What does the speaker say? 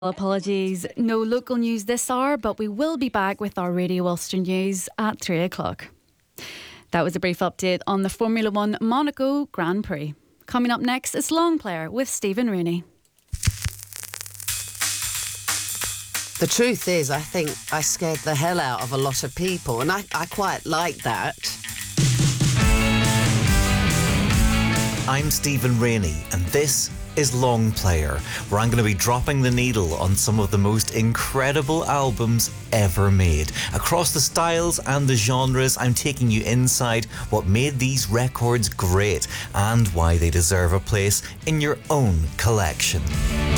Apologies, no local news this hour, but we will be back with our Radio Ulster news at 3 o'clock. That was a brief update on the Formula One Monaco Grand Prix. Coming up next is Long Player with Stephen Rooney. The truth is, I think I scared the hell out of a lot of people, and I quite like that. I'm Stephen Rainey, and this is Long Player, where I'm going to be dropping the needle on some of the most incredible albums ever made. Across the styles and the genres, I'm taking you inside what made these records great and why they deserve a place in your own collection.